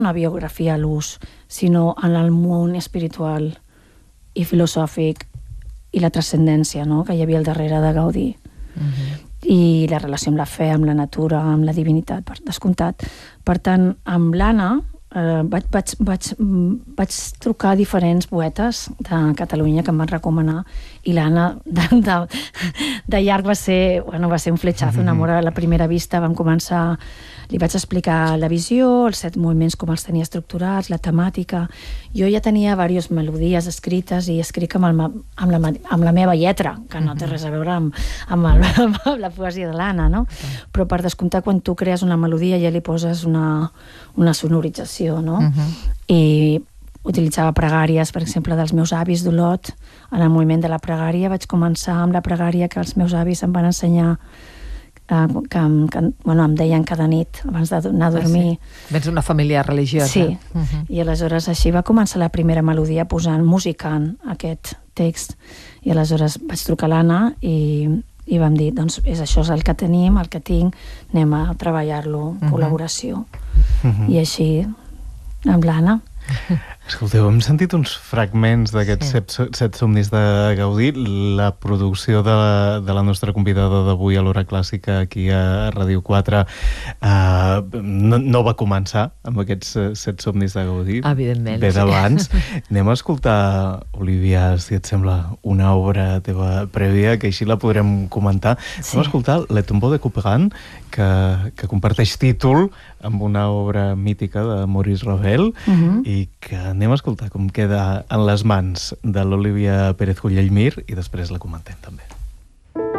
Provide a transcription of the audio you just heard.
una biografia a l'ús, sinó en el món espiritual i filosòfic i la transcendència, no?, que hi havia al darrere de Gaudí. I la relació amb la fe, amb la natura, amb la divinitat, per descomptat. Per tant, amb l'Anna vaig trucar a diferents poetes de Catalunya que em van recomanar, i l'Anna de llarg va ser un fletxazo, un amor a la primera vista. Vam començar, li vaig explicar la visió, els 7 moviments, com els tenia estructurats, la temàtica. Jo ja tenia diverses melodies escrites i escric amb la meva lletra, que no té res a veure amb la poesia de l'Anna, no? Però per descomptar, quan tu crees una melodia ja li poses una sonorització, no? I utilitzava pregàries, per exemple, dels meus avis d'Olot. En el moviment de la pregària vaig començar amb la pregària que els meus avis em van ensenyar, que em deien cada nit abans d'anar a dormir. Vens d'una família religiosa. Sí, i aleshores així va començar la primera melodia musicant aquest text, i aleshores vaig trucar a l'Anna i vam dir, doncs això és el que tenim, el que tinc, anem a treballar-lo, col·laboració. I així, amb l'Anna. Escolteu, hem sentit uns fragments d'aquests 7 somnis de Gaudí. La producció de la nostra convidada d'avui a l'Hora Clàssica aquí a Ràdio 4 no va començar amb aquests 7 somnis de Gaudí. Evidentment. Ve d'abans. Anem a escoltar, Olivia, si et sembla, una obra teva prèvia, que així la podrem comentar. Anem a escoltar Le Tombeau de Couperin, que comparteix títol amb una obra mítica de Maurice Ravel, i que anem a escoltar com queda en les mans de l'Olivia Pérez Cullell Mir i després la comentem també.